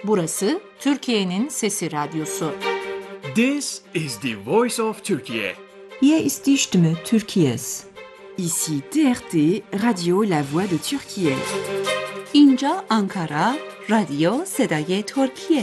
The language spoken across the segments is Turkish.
Burası Türkiye'nin Sesi Radyosu. This is the voice of Turkey. Hier ist die Stimme Türkiye's. Ici TRT, Radio La Voix de Türkiye. اینجا آنکارا، رادیو صدای ترکیه.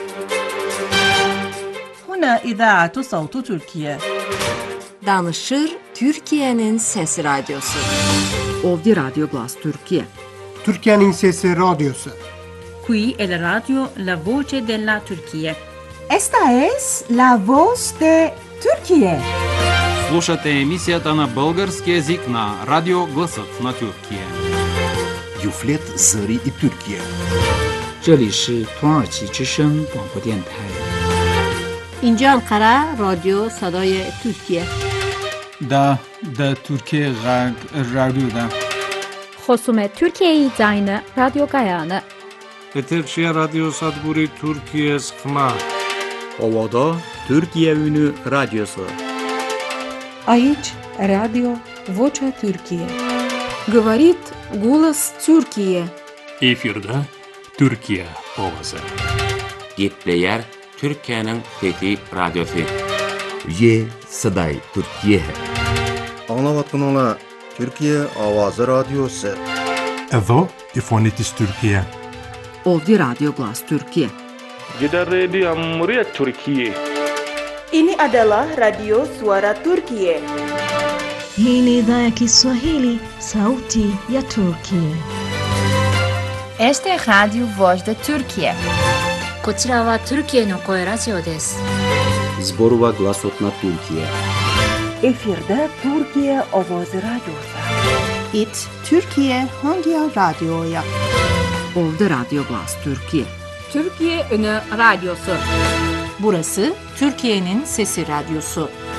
هنا إذاعة صوت تركيا. Danışır Türkiye'nin Sesi Radyosu. Ovdje Radio Glas Türkiye. Türkiye'nin Sesi Radyosu. Qui è la radio La Voce della Turchia. Esta es la voz de Türkiye. Слушате емисията на български език на Радио Гласът на Türkiye. Юфлет Зări и Türkiye. 这里是土耳其之声广播电台。 اینجا انقره رادیو صدای ترکیه. دا Türkiye Radyo'da. خصوم Türkiye Zayını Radyo Gayanı. Eterşehir Radyo Sadburi Türkiye Sıkma. Ovada Türkiye Ünü Radyosu. Aici Radio Vocea Türkiye. Говорит голос Türkiye. Efirde Türkiye ovası. Gitleyer Türkiye'nin Fethi Radyosu. Ye Saday Türkiye. Anlavatkanlar Türkiye Avazı Radyosu. Evo İfonitis Türkiye. Ovdje Radio Glas Türkiye. Gider Radio Cumhuriyet Türkiye. Ini adalah Radio Suara Turkiye. Hii ni idhaa ya Kiswahili, Sauti ya Turkiye. Este es Radio Voz de Turkiye. こちらはトルキエの声ラジオです。 Zborova Glasot na Türkiye. Efirde Türkiye Ovoz Radyosu. It Türkiye Hangi Radyo'ya? Ovdje Radio Glas Türkiye. Türkiye Ünü Radyosu. Burası Türkiye'nin Sesi Radyosu.